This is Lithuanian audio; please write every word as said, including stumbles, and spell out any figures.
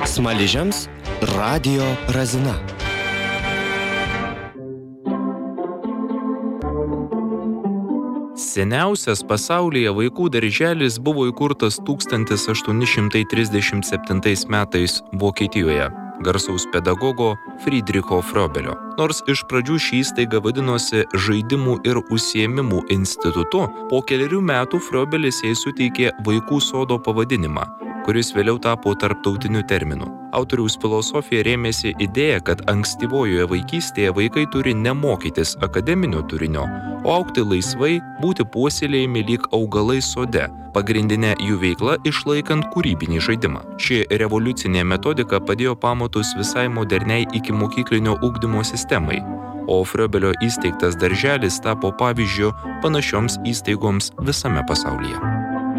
Smaližiams radijo Razina. Seniausias pasaulyje vaikų darželis buvo įkurtas tūkstantis aštuoni šimtai trisdešimt septintais metais Vokietijoje, garsaus pedagogo Friedricho Frobelio. Nors iš pradžių ši įstaiga vadinosi Žaidimų ir užsiėmimų institutu, po kelerių metų Frobelis jai suteikė vaikų sodo pavadinimą, kuris vėliau tapo tarptautiniu terminu. Autoriaus filosofija rėmėsi idėja, kad ankstyvojoje vaikystėje vaikai turi ne mokytis akademinio turinio, o augti laisvai, būti puoselėjami lyg augalai sode, pagrindinė jų veikla išlaikant kūrybinį žaidimą. Ši revoliucinė metodika padėjo pamatus visai moderniai ikimokyklinio ugdymo sistemai, o Frobelio įsteigtas darželis tapo pavyzdžiu panašioms įstaigoms visame pasaulyje.